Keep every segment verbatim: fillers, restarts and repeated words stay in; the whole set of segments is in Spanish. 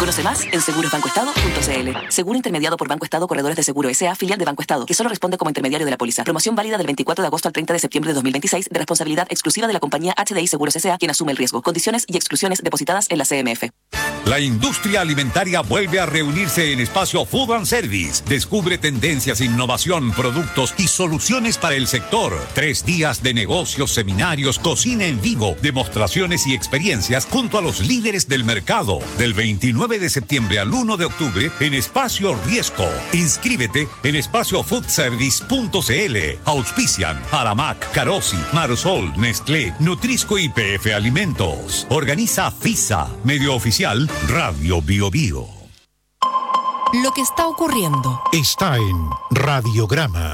Conoce más en seguros banco estado punto c l. Seguro intermediado por Banco Estado Corredores de Seguro S A, filial de Banco Estado, que solo responde como intermediario de la póliza. Promoción válida del veinticuatro de agosto al treinta de septiembre de dos mil veintiséis, de responsabilidad exclusiva de la compañía H D I Seguros S A, quien asume el riesgo. Condiciones y exclusiones depositadas en la C M F. La industria alimentaria vuelve a reunirse en Espacio Food and Service. Descubre tendencias, innovación, productos y soluciones para el sector. Tres días de negocios, seminarios, cocina en vivo, demostraciones y experiencias junto a los líderes del mercado. Del veintinueve de septiembre al uno de octubre en Espacio Riesco. Inscríbete en espacio food service punto c l. Auspician Aramac, Carosi, Marosol, Nestlé, Nutrisco y P F Alimentos. Organiza FISA, medio oficial Radio Bio Bio. Lo que está ocurriendo está en Radiograma.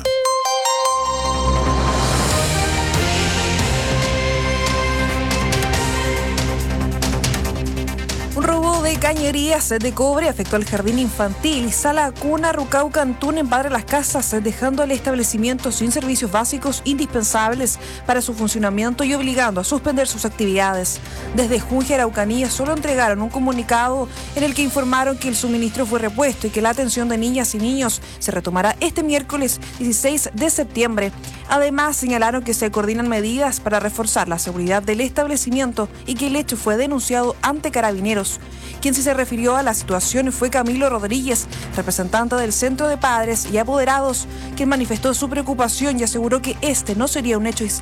Un robo de cañerías de cobre afectó al jardín infantil, sala cuna Rucau Cantún en Padre Las Casas, dejando el establecimiento sin servicios básicos indispensables para su funcionamiento y obligando a suspender sus actividades. Desde Junge, Araucanía, solo entregaron un comunicado en el que informaron que el suministro fue repuesto y que la atención de niñas y niños se retomará este miércoles dieciséis de septiembre. Además, señalaron que se coordinan medidas para reforzar la seguridad del establecimiento y que el hecho fue denunciado ante Carabineros. Quien sí se refirió a la situación fue Camilo Rodríguez, representante del Centro de Padres y Apoderados, quien manifestó su preocupación y aseguró que este no sería un hecho